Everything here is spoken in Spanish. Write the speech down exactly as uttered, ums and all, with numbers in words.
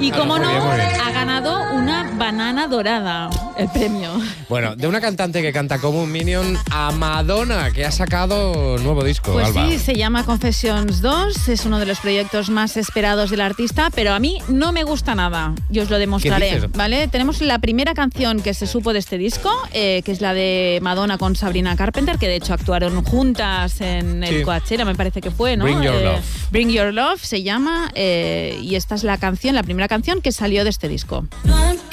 Y como no, Muy bien, muy bien. ha ganado una banana dorada, el premio. Bueno, de una cantante que canta como un Minion a Madonna, que ha sacado nuevo disco, Pues Alba. sí, se llama Confessions dos, es uno de los proyectos más esperados del artista, pero a mí no me gusta nada, y os lo demostraré, dices? ¿vale? Tenemos la primera canción que se supo de este disco, eh, que es la de Madonna con Sabrina Carpenter, que de hecho actuaron juntas en el Sí. Coachella, me parece que fue, ¿no? Bring Your Eh, Love. Bring Your Love se llama, eh, y esta es la canción, la primera canción que salió de este disco. No